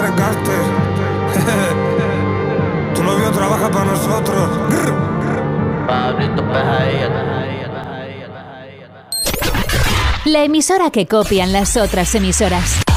arrancaste. Tu novio trabaja para nosotros. Pablito La emisora que copian las otras emisoras.